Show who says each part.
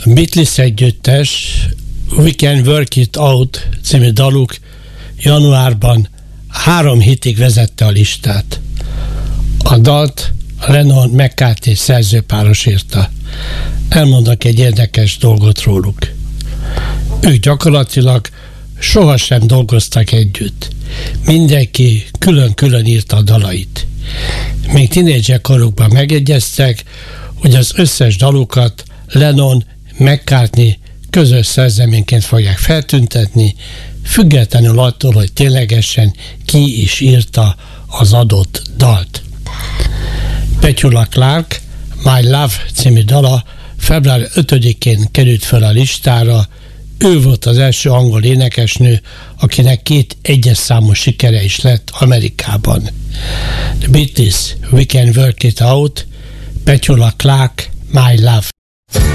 Speaker 1: A Beatles együttes We Can Work It Out című daluk januárban 3 hétig vezette a listát. A dalt Lennon-McCartney szerzőpáros írta. Elmondok egy érdekes dolgot róluk. Ők gyakorlatilag sohasem dolgoztak együtt. Mindenki külön-külön írta a dalait. Még tínédzser korukban megegyeztek, hogy az összes dalukat Lennon-McCartney közös szerzeményként fogják feltüntetni, függetlenül attól, hogy ténylegesen ki is írta az adott dalt. Petula Clark My Love című dala február 5-én került fel a listára. Ő volt az első angol énekesnő, akinek 2 egyes számú sikere is lett Amerikában. The Beatles, We Can Work It Out, Petula Clark, My Love.